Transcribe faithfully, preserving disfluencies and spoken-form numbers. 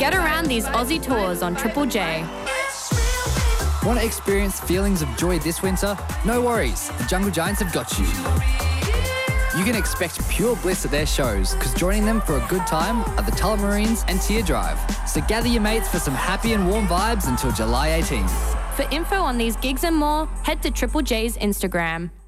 Get around these Aussie tours on Triple J. Want to experience feelings of joy this winter? No worries, the Jungle Giants have got you. You can expect pure bliss at their shows, because joining them for a good time are the Tullamarines and Tear Drive. So gather your mates for some happy and warm vibes until July eighteenth. For info on these gigs and more, head to Triple J's Instagram.